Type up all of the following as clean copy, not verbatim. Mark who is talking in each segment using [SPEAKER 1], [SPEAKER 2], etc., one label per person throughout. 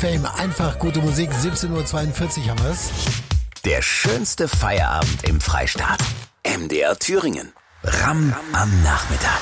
[SPEAKER 1] Fame, einfach gute Musik. 17:42 Uhr haben wir's.
[SPEAKER 2] Der schönste Feierabend im Freistaat. MDR Thüringen. Ram am Nachmittag.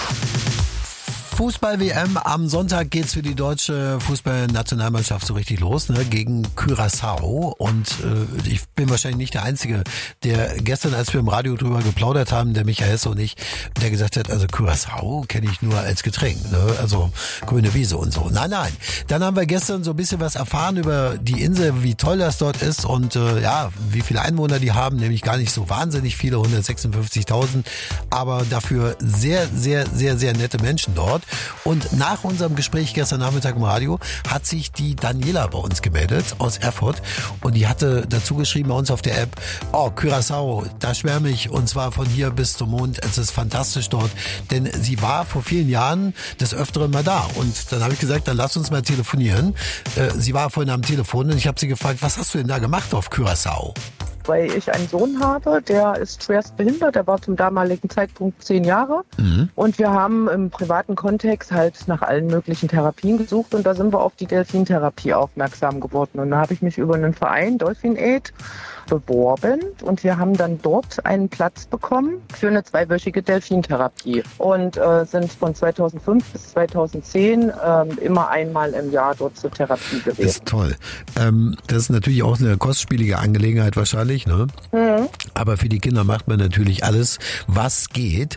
[SPEAKER 1] Fußball-WM. Am Sonntag geht's für die deutsche Fußballnationalmannschaft so richtig los, ne, gegen Curaçao. Und ich bin wahrscheinlich nicht der Einzige, der gestern, als wir im Radio drüber geplaudert haben, der Michael Hesse und ich, der gesagt hat, also Curaçao kenne ich nur als Getränk, ne, also grüne Wiese und so. Nein. Dann haben wir gestern so ein bisschen was erfahren über die Insel, wie toll das dort ist und wie viele Einwohner die haben, nämlich gar nicht so wahnsinnig viele, 156.000, aber dafür sehr, sehr, sehr, sehr nette Menschen dort. Und nach unserem Gespräch gestern Nachmittag im Radio hat sich die Daniela bei uns gemeldet aus Erfurt und die hatte dazu geschrieben bei uns auf der App, oh, Curaçao, da schwärme ich und zwar von hier bis zum Mond, es ist fantastisch dort, denn sie war vor vielen Jahren des Öfteren mal da und dann habe ich gesagt, dann lass uns mal telefonieren. Sie war vorhin am Telefon und ich habe sie gefragt, was hast du denn da gemacht auf Curaçao?
[SPEAKER 3] Weil ich einen Sohn habe, der ist schwerst behindert, der war zum damaligen Zeitpunkt 10 Jahre. Und wir haben im privaten Kontext halt nach allen möglichen Therapien gesucht und da sind wir auf die Delfintherapie aufmerksam geworden. Und da habe ich mich über einen Verein, Dolphin Aid, beworben und wir haben dann dort einen Platz bekommen für eine 2-wöchige Delfintherapie und sind von 2005 bis 2010 immer einmal im Jahr dort zur Therapie gewesen.
[SPEAKER 1] Das ist toll. Das ist natürlich auch eine kostspielige Angelegenheit wahrscheinlich, ne? Aber für die Kinder macht man natürlich alles, was geht.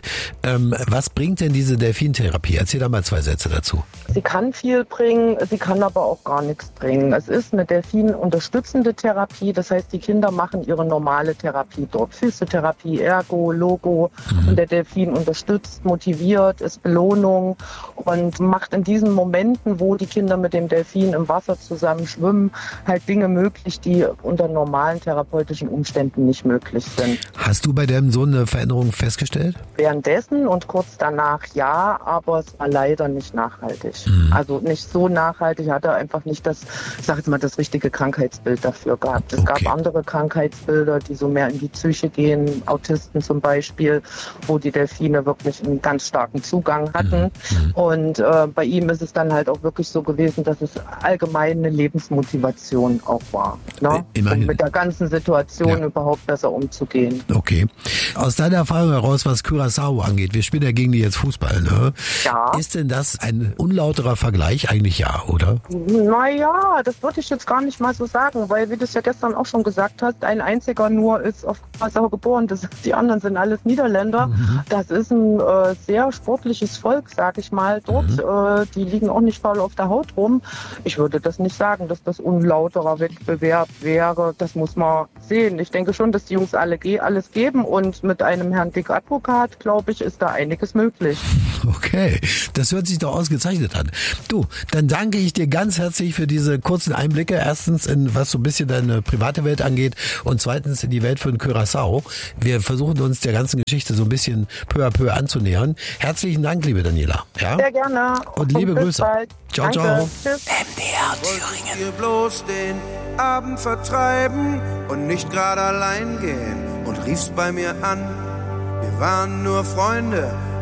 [SPEAKER 1] Was bringt denn diese Delfintherapie? Erzähl da mal 2 Sätze dazu.
[SPEAKER 3] Sie kann viel bringen, sie kann aber auch gar nichts bringen. Es ist eine Delfin-unterstützende Therapie, das heißt, die Kinder machen ihre normale Therapie dort. Physiotherapie, Ergo, Logo. Und der Delfin unterstützt, motiviert, ist Belohnung und macht in diesen Momenten, wo die Kinder mit dem Delfin im Wasser zusammen schwimmen, halt Dinge möglich, die unter normalen therapeutischen Umständen nicht möglich sind.
[SPEAKER 1] Hast du bei deinem Sohn eine Veränderung festgestellt?
[SPEAKER 3] Währenddessen und kurz danach ja, aber es war leider nicht nachhaltig. Also nicht so nachhaltig, hat er einfach nicht das, ich sag jetzt mal, das richtige Krankheitsbild dafür gehabt. Es gab andere Krankheitsbilder, die so mehr in die Psyche gehen, Autisten zum Beispiel, wo die Delfine wirklich einen ganz starken Zugang hatten. Und bei ihm ist es dann halt auch wirklich so gewesen, dass es allgemein eine Lebensmotivation auch war, ne? Um mit der ganzen Situation überhaupt besser umzugehen.
[SPEAKER 1] Okay. Aus deiner Erfahrung heraus, was Curaçao angeht, wir spielen ja gegen die jetzt Fußball, ne?
[SPEAKER 3] Ja.
[SPEAKER 1] Ist denn das ein unlauterer Vergleich? Eigentlich ja, oder?
[SPEAKER 3] Naja, das würde ich jetzt gar nicht mal so sagen, weil, wie du es ja gestern auch schon gesagt hast, ein einziger nur ist auf Curaçao geboren, die anderen sind alles Niederländer. Das ist ein sehr sportliches Volk, sag ich mal, dort. Die liegen auch nicht faul auf der Haut rum. Ich würde das nicht sagen, dass das unlauterer Wettbewerb wäre. Das muss man sehen. Ich denke schon, dass die Jungs alles geben und mit einem Herrn Dick Advokat, glaube ich, ist da einiges möglich.
[SPEAKER 1] Okay, das hört sich doch ausgezeichnet an. Du, dann danke ich dir ganz herzlich für diese kurzen Einblicke. Erstens in was so ein bisschen deine private Welt angeht und zweitens in die Welt von Curaçao. Wir versuchen uns der ganzen Geschichte so ein bisschen peu à peu anzunähern. Herzlichen Dank, liebe Daniela. Ja?
[SPEAKER 3] Sehr gerne.
[SPEAKER 1] Und liebe Grüße.
[SPEAKER 3] Bald.
[SPEAKER 1] Ciao,
[SPEAKER 3] Danke.
[SPEAKER 1] ciao.
[SPEAKER 3] Tschüss.
[SPEAKER 2] MDR Thüringen.
[SPEAKER 4] Wir bloß den Abend vertreiben und nicht gerade allein gehen und riefst bei mir an. Wir waren nur Freunde,